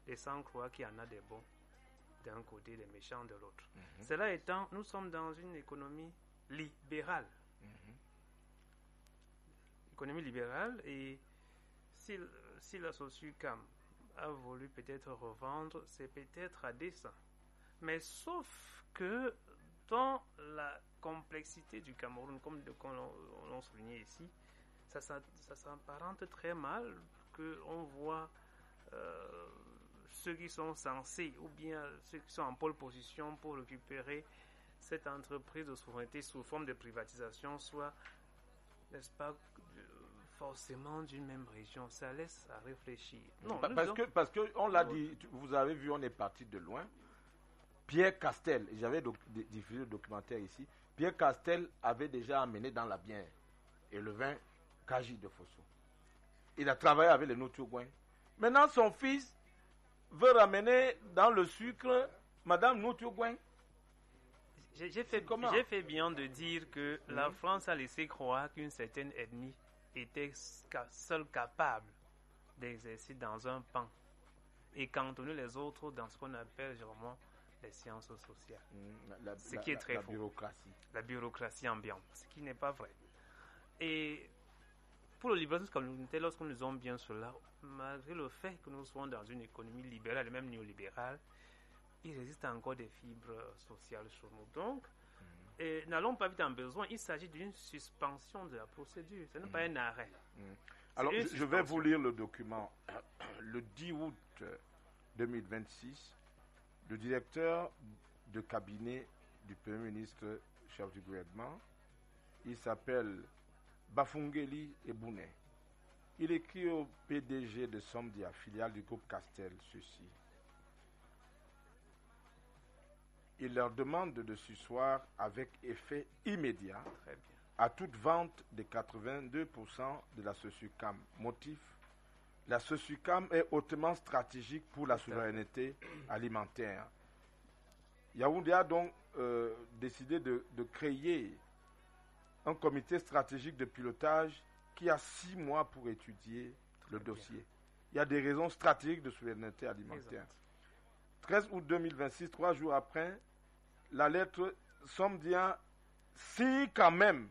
et sans croire qu'il y en a des bons d'un côté, des méchants de l'autre. Cela étant, nous sommes dans une économie libérale. Économie libérale, et si la Sosucam a voulu peut-être revendre, c'est peut-être à dessein. Mais sauf que dans la complexité du Cameroun, comme on l'a souligné ici, ça s'apparente très mal qu'on voit ceux qui sont censés, ou bien ceux qui sont en pole position pour récupérer cette entreprise de souveraineté sous forme de privatisation, soit, n'est-ce pas, forcément d'une même région. Ça laisse à réfléchir. Non, parce que on l'a dit, vous avez vu, on est parti de loin. Pierre Castel, j'avais diffusé le documentaire ici, Pierre Castel avait déjà amené dans la bière et le vin Kaji de Fosso. Il a travaillé avec les Notiogouin. Maintenant, son fils veut ramener dans le sucre Madame Notiogouin. J'ai fait bien de dire que la France a laissé croire qu'une certaine ethnie était seule capable d'exercer dans un pan et cantonner les autres dans ce qu'on appelle généralement les sciences sociales. Ce qui est très faux. La bureaucratie ambiante, ce qui n'est pas vrai. Et pour le libéralisme communautaire, lorsque nous disons bien cela, malgré le fait que nous soyons dans une économie libérale et même néolibérale, il existe encore des fibres sociales chez nous. Donc, n'allons pas vite en besoin, il s'agit d'une suspension de la procédure, ce n'est pas un arrêt. Alors, je vais vous lire le document. Le 10 août 2026, le directeur de cabinet du Premier ministre, chef du gouvernement, il s'appelle Bafungeli Ebouné. Il écrit au PDG de Somdia, filiale du groupe Castel, ceci. Il leur demande de susseoir avec effet immédiat à toute vente de 82% de la Sosucam. Motif: la Sosucam est hautement stratégique pour la souveraineté alimentaire. Yaoundé a donc décidé de créer un comité stratégique de pilotage qui a 6 mois pour étudier le dossier. Il y a des raisons stratégiques de souveraineté alimentaire. 13 août 2026, 3 jours après, la lettre Somdia signe quand même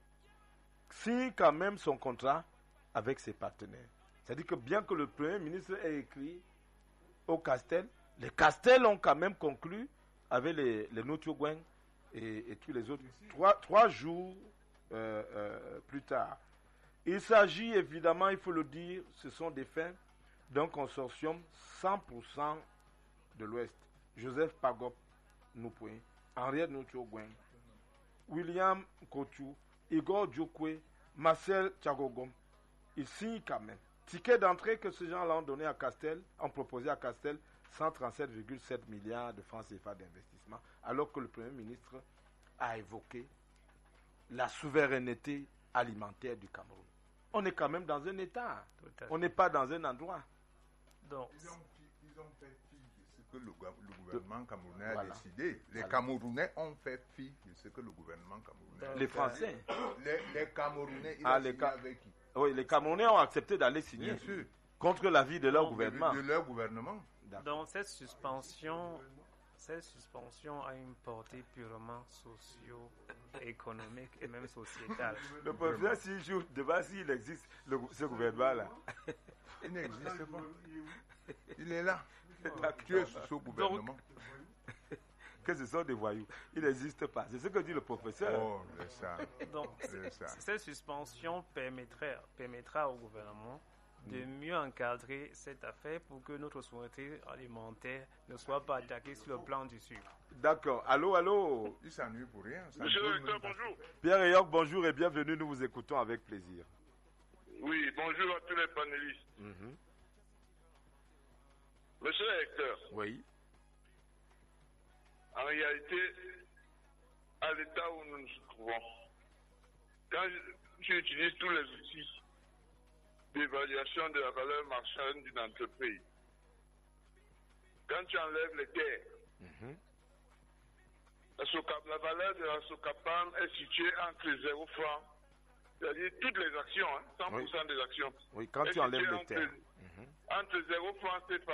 son contrat avec ses partenaires. C'est-à-dire que bien que le Premier ministre ait écrit au Castel, les Castel ont quand même conclu avec les Notiogouin et tous les autres. 3 jours plus tard. Il s'agit évidemment, il faut le dire, ce sont des fins d'un consortium 100% de l'Ouest. Joseph Pagop Noupoué, Henriette Notiogouin, William Kotu, Igor Djokwe, Marcel Tchagogom. Ils signent quand même. Ticket d'entrée que ces gens-là ont donné à Castel, ont proposé à Castel 137,7 milliards de francs CFA d'investissement, alors que le Premier ministre a évoqué la souveraineté alimentaire du Cameroun. On est quand même dans un État. On n'est pas dans un endroit. Donc, ils ont fait fi de ce que le gouvernement camerounais a décidé. Les Camerounais ont fait fi de ce que le gouvernement camerounais. Les Français. Les Camerounais, ils ont signé avec qui? Oui, les Camerounais ont accepté d'aller signer. Bien sûr. Contre l'avis de leur gouvernement. De leur gouvernement. Donc cette suspension a une portée purement socio-économique et même sociétale. Le professeur, s'il joue devant, s'il existe, ce gouvernement-là. Il n'existe pas. Il est là. Tu es sous gouvernement. Que ce sont des voyous. Il n'existe pas. C'est ce que dit le professeur. Oh, c'est ça. Donc, cette suspension permettra au gouvernement de mieux encadrer cette affaire pour que notre souveraineté alimentaire ne soit pas attaquée sur le plan du sucre. D'accord. Allô. Il s'ennuie pour rien. Monsieur le recteur, bonjour. Pierre Eyok, bonjour et bienvenue. Nous vous écoutons avec plaisir. Oui, bonjour à tous les panélistes. Monsieur le recteur. Oui. En réalité, à l'état où nous nous trouvons, quand j'utilise tous les outils d'évaluation de la valeur marchande d'une entreprise, quand tu enlèves les terres, la valeur de la Socapam est située entre 0 francs, c'est-à-dire toutes les actions, 100% des actions. Oui, quand tu enlèves les terres. Entre 0 francs CFA